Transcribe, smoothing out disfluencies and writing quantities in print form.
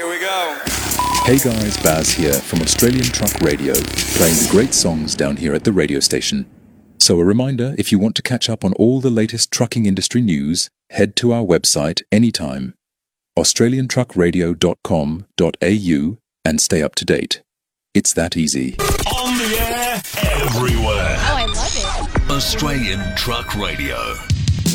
Here we go. Hey guys, Baz here from Australian Truck Radio, playing the great songs down here at the radio station. So a reminder, if you want to catch up on all the latest trucking industry news, head to our website anytime, australiantruckradio.com.au, and stay up to date. It's that easy. On the air, everywhere. Oh, I love it. Australian Truck Radio.